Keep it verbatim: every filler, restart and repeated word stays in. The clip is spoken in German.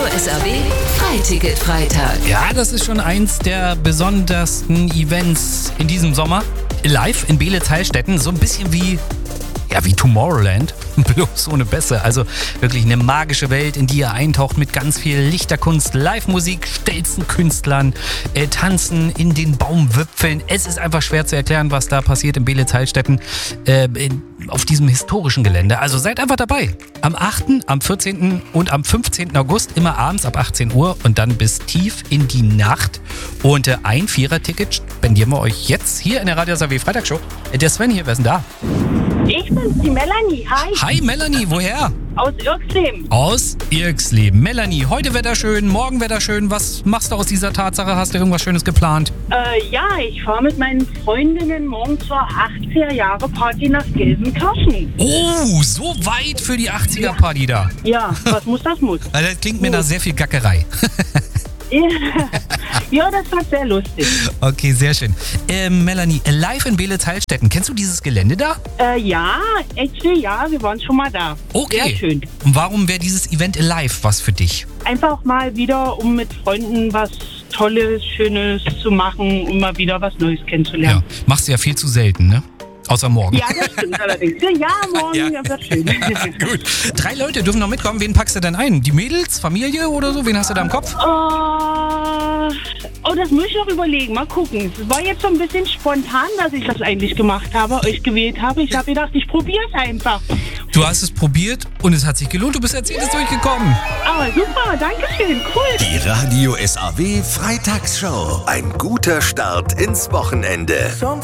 Radio S R W Freiticket-Freitag. Ja, das ist schon eins der besondersten Events in diesem Sommer. Live in Beelitz-Heilstätten, so ein bisschen wie, ja, wie Tomorrowland, bloß ohne Bässe. Also wirklich eine magische Welt, in die ihr eintaucht mit ganz viel Lichterkunst, Live-Musik, Stelzenkünstlern, äh, Tanzen in den Baumwipfeln. Es ist einfach schwer zu erklären, was da passiert in Beelitz-Heilstätten äh, in, auf diesem historischen Gelände. Also seid einfach dabei. Am achten, am vierzehnten und am fünfzehnten August, immer abends ab achtzehn Uhr und dann bis tief in die Nacht. Und äh, ein Vierer-Ticket spendieren wir euch jetzt hier in der Radio S R W Freitagshow. Äh, der Sven hier, wer ist denn da? Ich bin's, die Melanie. Hi. Hi Melanie, woher? Aus Irksleben. Aus Irksleben. Melanie, heute wetterschön, morgen wetterschön. Was machst du aus dieser Tatsache? Hast du irgendwas Schönes geplant? Äh, ja, ich fahre mit meinen Freundinnen morgen zur achtziger-Jahre-Party nach Gelsenkirchen. Oh, so weit für die achtziger-Party da. Ja, was muss, das muss. Also das klingt mir nach sehr viel Gackerei. Ja, das war sehr lustig. Okay, sehr schön. Ähm, Melanie, live in Beelitz-Heilstätten. Kennst du dieses Gelände da? Äh, ja, actually, ja, wir waren schon mal da. Okay. Sehr schön. Und warum wäre dieses Event live was für dich? Einfach mal wieder, um mit Freunden was Tolles, Schönes zu machen, um mal wieder was Neues kennenzulernen. Ja, machst du ja viel zu selten, ne? Außer morgen. Ja, das stimmt allerdings. Ja, morgen, Ja. ja, wird schön. Gut. Drei Leute dürfen noch mitkommen. Wen packst du denn ein? Die Mädels, Familie oder so? Wen hast du da im Kopf? Oh, oh, das muss ich noch überlegen. Mal gucken. Es war jetzt so ein bisschen spontan, dass ich das eigentlich gemacht habe, euch gewählt habe. Ich habe gedacht, ich probiere es einfach. Du hast es probiert und es hat sich gelohnt. Du bist als jedes durchgekommen. Aber super, danke schön, cool. Die Radio S R W Freitagsshow. Ein guter Start ins Wochenende.